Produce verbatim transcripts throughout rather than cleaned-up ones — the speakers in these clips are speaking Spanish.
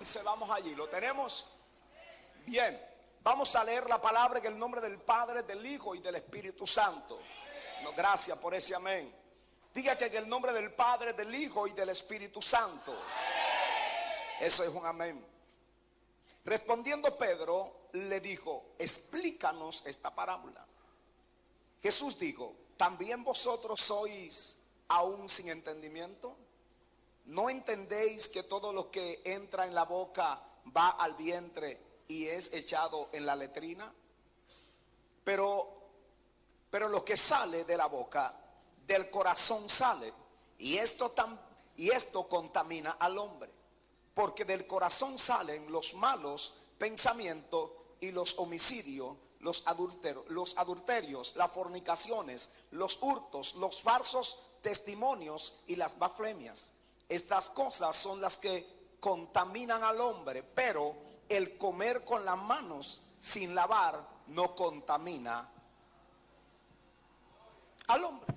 Entonces vamos allí, ¿lo tenemos? Bien, vamos a leer la palabra en el nombre del Padre, del Hijo y del Espíritu Santo. No, gracias por ese amén. Diga que en el nombre del Padre, del Hijo y del Espíritu Santo. Eso es un amén. Respondiendo Pedro, le dijo: explícanos esta parábola. Jesús dijo: ¿también vosotros sois aún sin entendimiento? ¿No entendéis que todo lo que entra en la boca va al vientre y es echado en la letrina? Pero, pero lo que sale de la boca, del corazón sale, y esto, tam, y esto contamina al hombre. Porque del corazón salen los malos pensamientos y los homicidios, los adulterios, los adulterios, las fornicaciones, los hurtos, los falsos testimonios y las blasfemias. Estas cosas son las que contaminan al hombre, pero el comer con las manos sin lavar no contamina al hombre.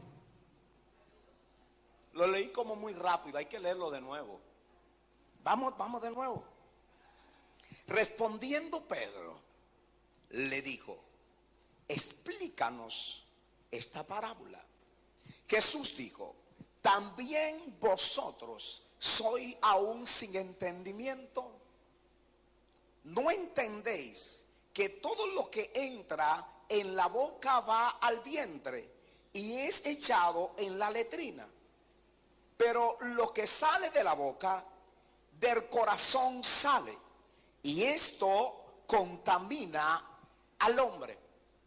Lo leí como muy rápido, hay que leerlo de nuevo. Vamos, vamos de nuevo. Respondiendo Pedro, le dijo: explícanos esta parábola. Jesús dijo: ¿también vosotros sois aún sin entendimiento? ¿No entendéis que todo lo que entra en la boca va al vientre y es echado en la letrina? Pero lo que sale de la boca, del corazón sale, y esto contamina al hombre.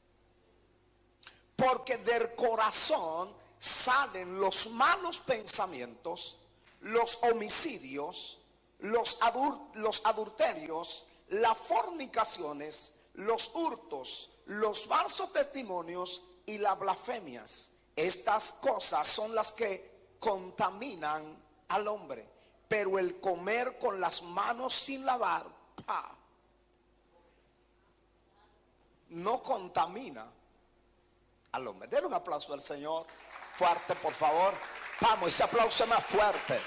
Porque del corazón salen los malos pensamientos, los homicidios, los, adur, los adulterios, las fornicaciones, los hurtos, los falsos testimonios y las blasfemias. Estas cosas son las que contaminan al hombre. Pero el comer con las manos sin lavar, ¡pa!, no contamina al hombre. Denle un aplauso al Señor fuerte, por favor. Vamos, ese aplauso es más fuerte.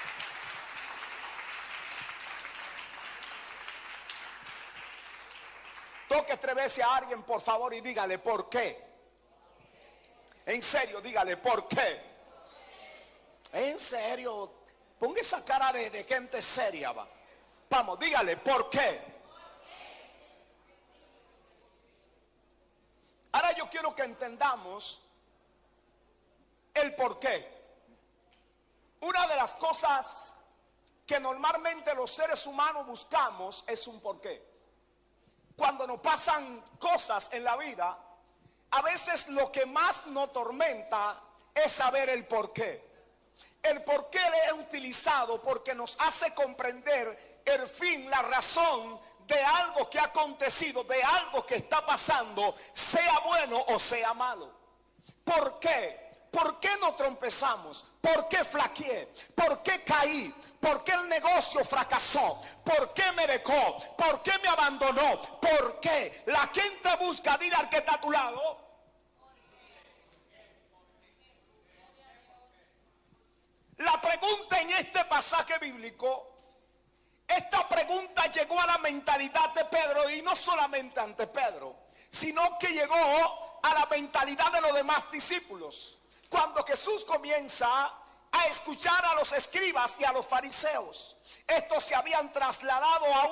Toque tres veces a alguien, por favor, y dígale: ¿por qué? En serio, dígale: ¿por qué? En serio, ponga esa cara de, de gente seria, va. Vamos, dígale: ¿por qué? Ahora yo quiero que entendamos el por qué. Una de las cosas que normalmente los seres humanos buscamos es un por qué. Cuando nos pasan cosas en la vida, a veces lo que más nos tormenta es saber el por qué. El por qué le he utilizado porque nos hace comprender el fin, la razón de algo que ha acontecido, de algo que está pasando, sea bueno o sea malo. ¿Por qué? ¿Por qué nos trompezamos? ¿Por qué flaqueé? ¿Por qué caí? ¿Por qué el negocio fracasó? ¿Por qué me dejó? ¿Por qué me abandonó? ¿Por qué? La gente busca, dile al que está a tu lado: la pregunta en este pasaje bíblico, esta pregunta llegó a la mentalidad de Pedro, y no solamente ante Pedro, sino que llegó a la mentalidad de los demás discípulos. Cuando Jesús comienza a escuchar a los escribas y a los fariseos, estos se habían trasladado a